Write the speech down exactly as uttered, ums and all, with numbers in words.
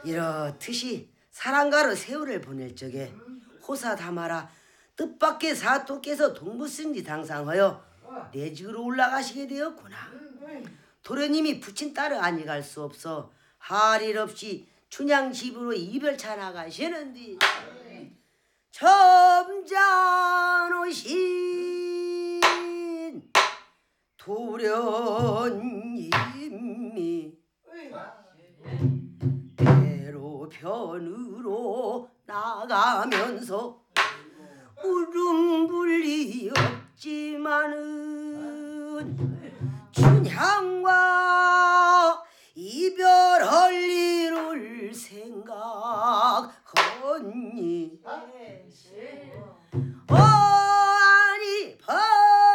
이렇듯이 사랑가로 세월을 보낼 적에 호사 담아라 뜻밖의 사또께서 동부승지 당상하여 내직으로 올라가시게 되었구나. 도련님이 부친 딸을 아니갈 수 없어 할 일 없이 춘향 집으로 이별차 나가시는디 점잖으신 도련님이 배로편으로 나가면서 울음불이 없지만은 춘향과 이별할 일을 생각하니